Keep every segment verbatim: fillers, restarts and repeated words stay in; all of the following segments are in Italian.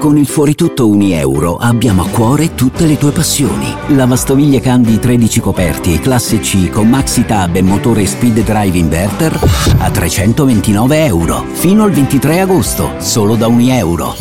Con il fuoritutto Unieuro abbiamo a cuore tutte le tue passioni. Lavastoviglie Candy tredici coperti classe C con Maxi Tab e motore Speed Drive Inverter a trecentoventinove euro. Fino al ventitré agosto, solo da Unieuro.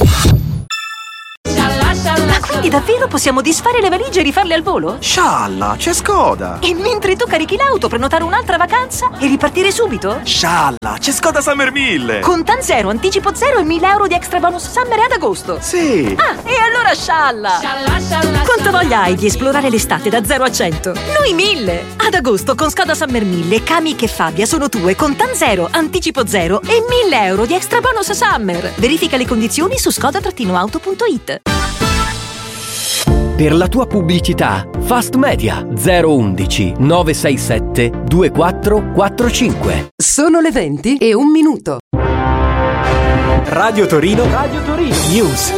Ma quindi davvero possiamo disfare le valigie e rifarle al volo? Scialla, c'è Skoda! E mentre tu carichi l'auto, prenotare un'altra vacanza e ripartire subito? Scialla, c'è Skoda Summer mille! Contan zero, anticipo zero e mille euro di extra bonus summer ad agosto! Sì! Ah, e allora scialla! Scialla, scialla! Quanta voglia hai di esplorare l'estate da zero a cento? Noi mille! Ad agosto con Skoda Summer mille, Kami e Fabia sono tue, Contan zero, anticipo zero e mille euro di extra bonus summer! Verifica le condizioni su skoda auto punto it. Per la tua pubblicità, Fast Media zero undici nove sei sette due quattro quattro cinque. Sono le venti e un minuto. Radio Torino, Radio Torino News.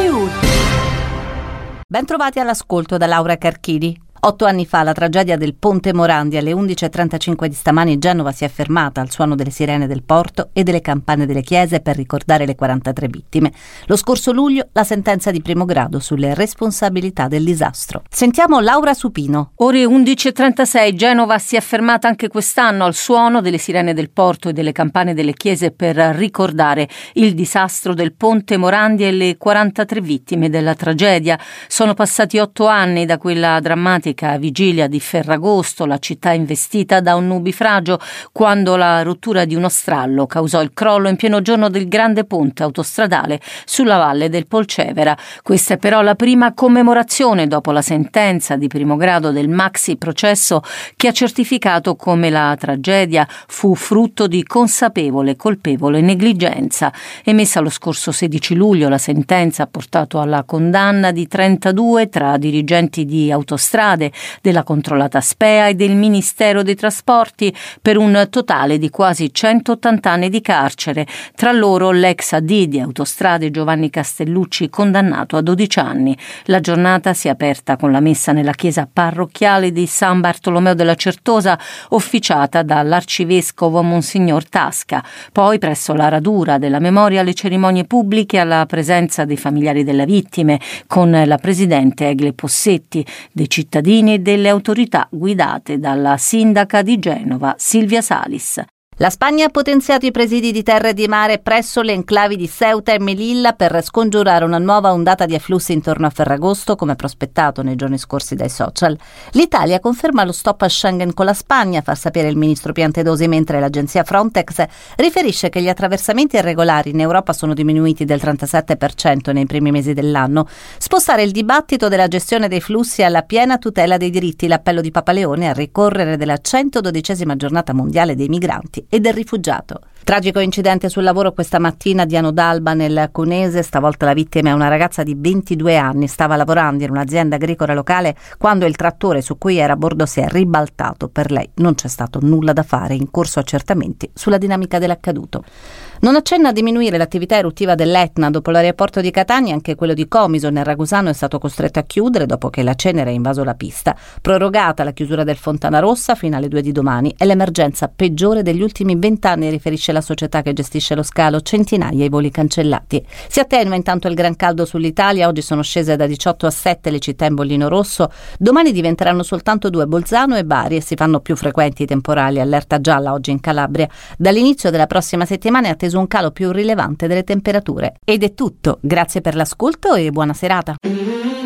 Ben trovati all'ascolto da Laura Carchini. Otto anni fa la tragedia del Ponte Morandi alle undici e trentacinque di stamani Genova si è fermata al suono delle sirene del porto e delle campane delle chiese per ricordare le quarantatré vittime. Lo scorso luglio la sentenza di primo grado sulle responsabilità del disastro. Sentiamo Laura Supino. Ore undici e trentasei, Genova si è fermata anche quest'anno al suono delle sirene del porto e delle campane delle chiese per ricordare il disastro del Ponte Morandi e le quarantatré vittime della tragedia. Sono passati otto anni da quella drammatica vigilia di Ferragosto, la città investita da un nubifragio, quando la rottura di uno strallo causò il crollo in pieno giorno del grande ponte autostradale sulla valle del Polcevera. Questa è però la prima commemorazione dopo la sentenza di primo grado del maxi processo che ha certificato come la tragedia fu frutto di consapevole colpevole negligenza. Emessa lo scorso sedici luglio, la sentenza ha portato alla condanna di trentadue tra dirigenti di autostrade, della controllata Spea e del Ministero dei Trasporti per un totale di quasi centottanta anni di carcere, tra loro l'ex A D di Autostrade Giovanni Castellucci condannato a dodici anni. La giornata si è aperta con la messa nella chiesa parrocchiale di San Bartolomeo della Certosa officiata dall'arcivescovo Monsignor Tasca, poi presso la radura della memoria le cerimonie pubbliche alla presenza dei familiari delle vittime con la presidente Egle Possetti, dei cittadini e delle autorità guidate dalla sindaca di Genova Silvia Salis. La Spagna ha potenziato i presidi di terra e di mare presso le enclavi di Ceuta e Melilla per scongiurare una nuova ondata di afflussi intorno a Ferragosto, come prospettato nei giorni scorsi dai social. L'Italia conferma lo stop a Schengen con la Spagna, fa sapere il ministro Piantedosi, mentre l'agenzia Frontex riferisce che gli attraversamenti irregolari in Europa sono diminuiti del trentasette per cento nei primi mesi dell'anno. Spostare il dibattito della gestione dei flussi alla piena tutela dei diritti, l'appello di Papa Leone a ricorrere della centododicesima giornata mondiale dei migranti e del rifugiato. Tragico incidente sul lavoro questa mattina a Diano d'Alba nel Cunese, stavolta la vittima è una ragazza di ventidue anni, stava lavorando in un'azienda agricola locale quando il trattore su cui era a bordo si è ribaltato. Per lei non c'è stato nulla da fare, in corso accertamenti sulla dinamica dell'accaduto. Non accenna a diminuire l'attività eruttiva dell'Etna. Dopo l'aeroporto di Catania, anche quello di Comiso nel Ragusano è stato costretto a chiudere dopo che la cenere ha invaso la pista. Prorogata la chiusura del Fontana Rossa fino alle due di domani. È l'emergenza peggiore degli ultimi vent'anni, riferisce la società che gestisce lo scalo, centinaia i voli cancellati. Si attenua intanto il gran caldo sull'Italia, oggi sono scese da diciotto a sette le città in bollino rosso, domani diventeranno soltanto due, Bolzano e Bari, e si fanno più frequenti i temporali, allerta gialla oggi in Calabria. Dall'inizio della prossima settimana è atteso un calo più rilevante delle temperature. Ed è tutto, grazie per l'ascolto e buona serata.